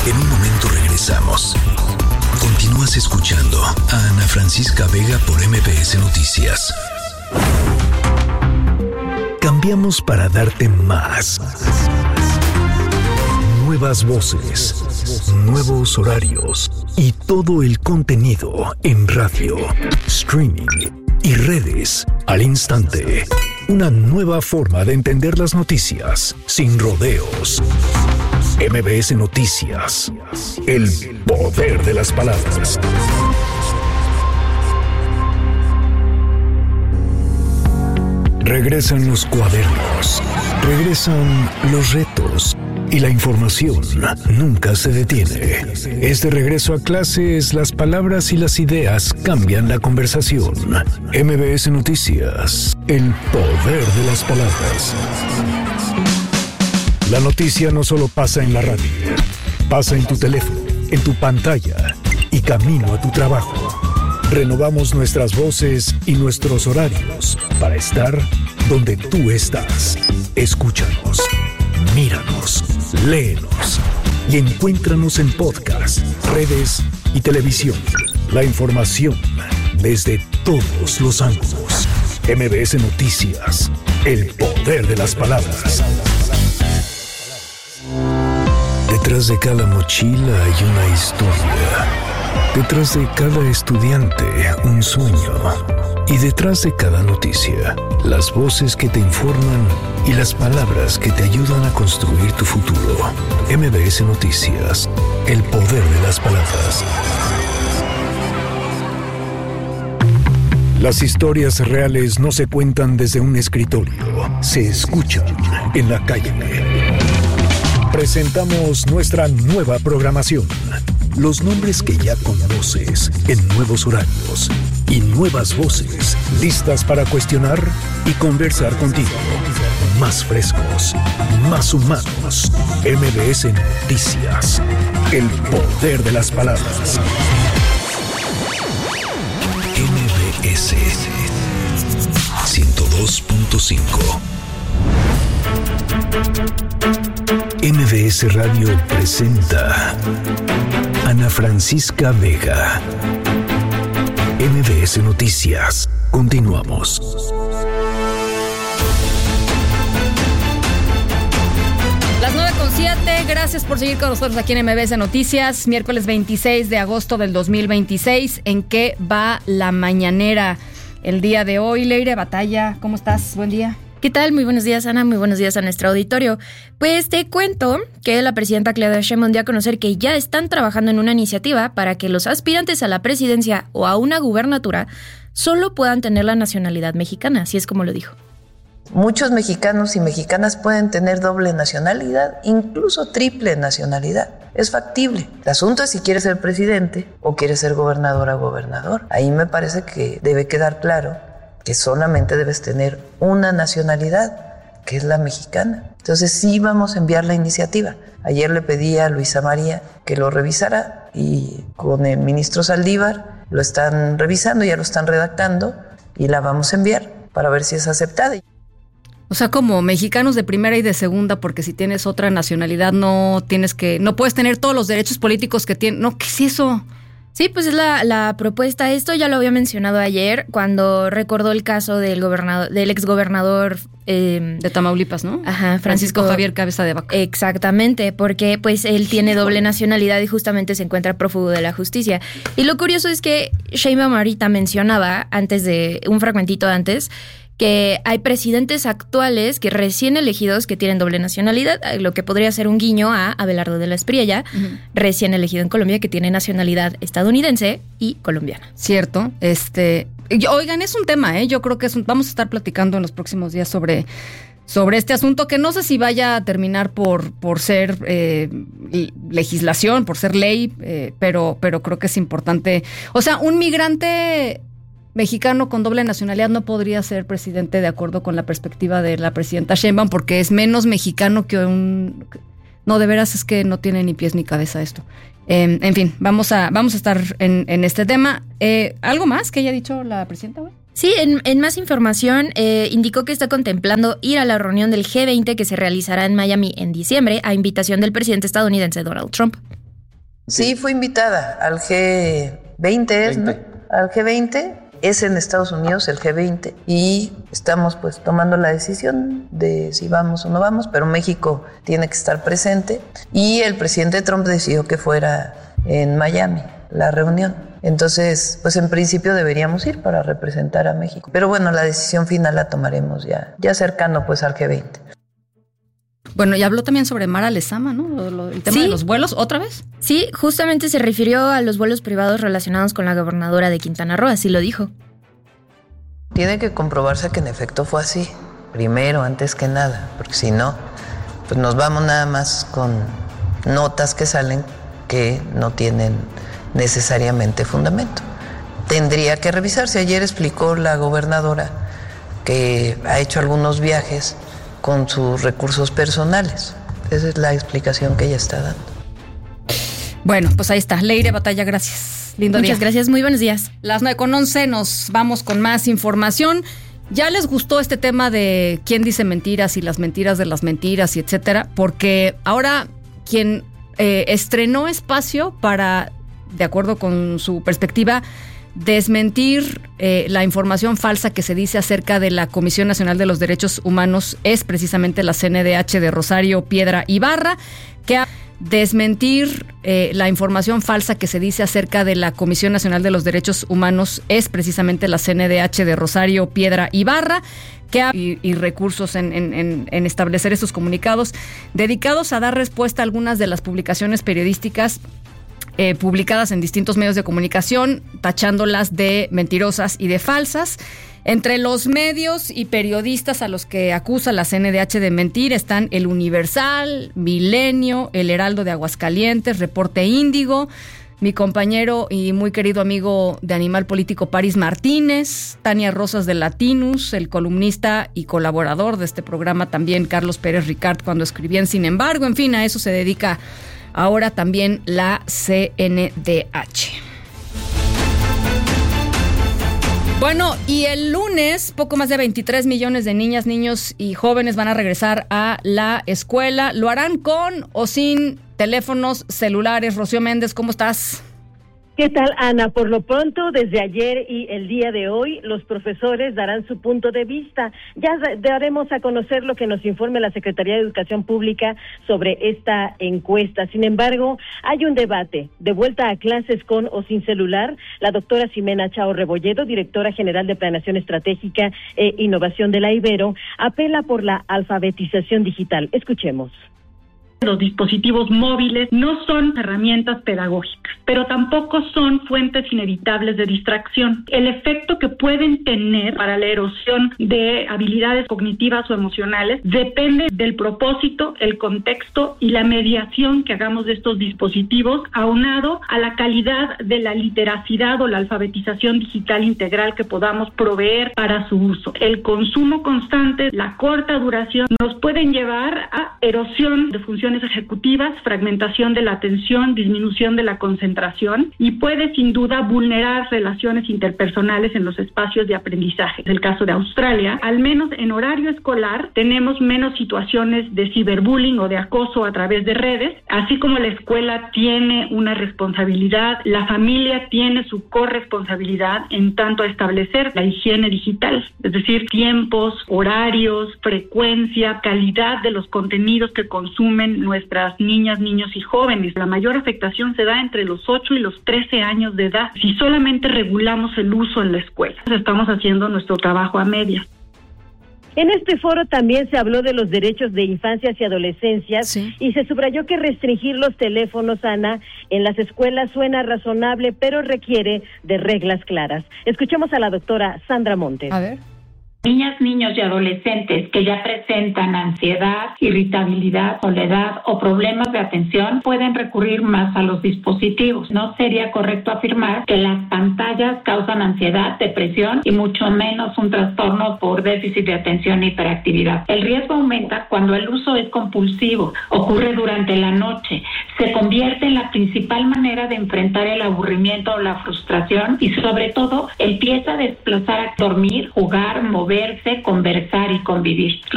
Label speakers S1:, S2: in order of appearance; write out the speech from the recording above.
S1: En un momento regresamos. Continúas escuchando a Ana Francisca Vega por MBS Noticias. Cambiamos para darte más. Nuevas voces, nuevos horarios y todo el contenido en radio, streaming y redes al instante. Una nueva forma de entender las noticias sin rodeos. MBS Noticias. El poder de las palabras. Regresan los cuadernos. Regresan los retos. Y la información nunca se detiene. Es de regreso a clases, las palabras y las ideas cambian la conversación. MBS Noticias, el poder de las palabras. La noticia no solo pasa en la radio, pasa en tu teléfono, en tu pantalla y camino a tu trabajo. Renovamos nuestras voces y nuestros horarios para estar donde tú estás. Escúchanos, míranos, léenos y encuéntranos en podcast, redes y televisión. La información desde todos los ángulos. MBS Noticias, el poder de las palabras. Detrás de cada mochila hay una historia. Detrás de cada estudiante, un sueño. Y detrás de cada noticia, las voces que te informan y las palabras que te ayudan a construir tu futuro. MBS Noticias, el poder de las palabras. Las historias reales no se cuentan desde un escritorio, se escuchan en la calle. Presentamos nuestra nueva programación. Los nombres que ya conoces en nuevos horarios y nuevas voces listas para cuestionar y conversar contigo. Más frescos, más humanos. MBS Noticias. El poder de las palabras. MBS 102.5. MBS Radio presenta Ana Francisca Vega. MBS Noticias. Continuamos.
S2: Las 9:07, gracias por seguir con nosotros aquí en MBS Noticias. Miércoles 26 de agosto del 2026. ¿En qué va la mañanera el día de hoy? Leire Batalla, ¿cómo estás? Buen día.
S3: ¿Qué tal? Muy buenos días, Ana. Muy buenos días a nuestro auditorio. Pues te cuento que la presidenta Claudia Sheinbaum dio a conocer que ya están trabajando en una iniciativa para que los aspirantes a la presidencia o a una gubernatura solo puedan tener la nacionalidad mexicana, así es como lo dijo.
S4: Muchos mexicanos y mexicanas pueden tener doble nacionalidad, incluso triple nacionalidad. Es factible. El asunto es si quieres ser presidente o quieres ser gobernadora o gobernador. Ahí me parece que debe quedar claro que solamente debes tener una nacionalidad, que es la mexicana. Entonces sí vamos a enviar la iniciativa. Ayer le pedí a Luisa María que lo revisara y con el ministro Saldívar lo están revisando, ya lo están redactando y la vamos a enviar para ver si es aceptada.
S2: O sea, como mexicanos de primera y de segunda, porque si tienes otra nacionalidad no puedes tener todos los derechos políticos que tienes. No, ¿qué es eso?
S3: Sí, pues es la propuesta. Esto ya lo había mencionado ayer cuando recordó el caso del exgobernador
S2: de Tamaulipas, ¿no?
S3: Ajá,
S2: Francisco Javier Cabeza de Vaca.
S3: Exactamente, porque pues él tiene doble nacionalidad y justamente se encuentra prófugo de la justicia. Y lo curioso es que Sheinbaum ahorita mencionaba un fragmentito antes, que hay presidentes actuales que recién elegidos que tienen doble nacionalidad, lo que podría ser un guiño a Abelardo de la Espriella, recién elegido en Colombia, que tiene nacionalidad estadounidense y colombiana.
S2: Cierto. Oigan, es un tema, yo creo que vamos a estar platicando en los próximos días sobre este asunto, que no sé si vaya a terminar por ser legislación, por ser ley, pero creo que es importante. O sea, un migrante mexicano con doble nacionalidad no podría ser presidente de acuerdo con la perspectiva de la presidenta Sheinbaum, porque es menos mexicano que un... No, de veras es que no tiene ni pies ni cabeza esto. En fin, vamos a estar en este tema. ¿Algo más que haya dicho la presidenta, güey?
S3: Sí, en más información, indicó que está contemplando ir a la reunión del G20 que se realizará en Miami en diciembre a invitación del presidente estadounidense Donald Trump.
S4: Sí, fue invitada al G20, ¿no? Al G20, es en Estados Unidos el G20, y estamos pues tomando la decisión de si vamos o no vamos, pero México tiene que estar presente, y el presidente Trump decidió que fuera en Miami la reunión. Entonces, pues en principio deberíamos ir para representar a México. Pero bueno, la decisión final la tomaremos ya cercano pues al G20.
S2: Bueno, y habló también sobre Mara Lezama, ¿no? El tema de los vuelos, ¿otra vez?
S3: Sí, justamente se refirió a los vuelos privados relacionados con la gobernadora de Quintana Roo, así lo dijo.
S4: Tiene que comprobarse que en efecto fue así, primero, antes que nada, porque si no, pues nos vamos nada más con notas que salen que no tienen necesariamente fundamento. Tendría que revisarse. Ayer explicó la gobernadora que ha hecho algunos viajes con sus recursos personales. Esa es la explicación que ella está dando.
S2: Bueno, pues ahí está. Leire Batalla, gracias. Lindo día.
S3: Muchas gracias, muy buenos días.
S2: Las 9:11, nos vamos con más información. ¿Ya les gustó este tema de quién dice mentiras y las mentiras de las mentiras y etcétera? Porque ahora quien estrenó espacio para, de acuerdo con su perspectiva, desmentir la información falsa que se dice acerca de la Comisión Nacional de los Derechos Humanos es precisamente la CNDH de Rosario Piedra Ibarra, que desmentir la información falsa que se dice acerca de la Comisión Nacional de los Derechos Humanos es precisamente la CNDH de Rosario Piedra Ibarra, y recursos en establecer estos comunicados dedicados a dar respuesta a algunas de las publicaciones periodísticas publicadas en distintos medios de comunicación, tachándolas de mentirosas y de falsas. Entre los medios y periodistas a los que acusa la CNDH de mentir están El Universal, Milenio, El Heraldo de Aguascalientes, Reporte Índigo, mi compañero y muy querido amigo de Animal Político París Martínez, Tania Rosas de Latinus, el columnista y colaborador de este programa también Carlos Pérez Ricard cuando escribía en Sin Embargo. En fin, a eso se dedica ahora también la CNDH. Bueno, y el lunes, poco más de 23 millones de niñas, niños y jóvenes van a regresar a la escuela. Lo harán con o sin teléfonos celulares. Rocío Méndez, ¿cómo estás?
S5: ¿Qué tal, Ana? Por lo pronto, desde ayer y el día de hoy, los profesores darán su punto de vista. Ya daremos a conocer lo que nos informe la Secretaría de Educación Pública sobre esta encuesta. Sin embargo, hay un debate. De vuelta a clases con o sin celular, la doctora Ximena Chao Rebolledo, directora general de Planeación Estratégica e Innovación de la Ibero, apela por la alfabetización digital. Escuchemos.
S6: Los dispositivos móviles no son herramientas pedagógicas, pero tampoco son fuentes inevitables de distracción. El efecto que pueden tener para la erosión de habilidades cognitivas o emocionales depende del propósito, el contexto y la mediación que hagamos de estos dispositivos, aunado a la calidad de la literacidad o la alfabetización digital integral que podamos proveer para su uso. El consumo constante, la corta duración, nos pueden llevar a erosión de funciones ejecutivas, fragmentación de la atención, disminución de la concentración y puede sin duda vulnerar relaciones interpersonales en los espacios de aprendizaje. En el caso de Australia, al menos en horario escolar tenemos menos situaciones de ciberbullying o de acoso a través de redes, así como la escuela tiene una responsabilidad, la familia tiene su corresponsabilidad en tanto a establecer la higiene digital, es decir, tiempos, horarios, frecuencia, calidad de los contenidos que consumen nuestras niñas, niños y jóvenes. La mayor afectación se da entre los 8 y los 13 años de edad. Si solamente regulamos el uso en la escuela, estamos haciendo nuestro trabajo a medias.
S5: En este foro también se habló de los derechos de infancias y adolescencias, y se subrayó que restringir los teléfonos, Ana, en las escuelas suena razonable, pero requiere de reglas claras. Escuchemos a la doctora Sandra Montes.
S2: A ver.
S7: Niñas, niños y adolescentes que ya presentan ansiedad, irritabilidad, soledad o problemas de atención pueden recurrir más a los dispositivos. No sería correcto afirmar que las pantallas causan ansiedad, depresión y mucho menos un trastorno por déficit de atención e hiperactividad. El riesgo aumenta cuando el uso es compulsivo, ocurre durante la noche, se convierte en la principal manera de enfrentar el aburrimiento o la frustración y sobre todo empieza a desplazar a dormir, jugar, moverse, conversar y convivir.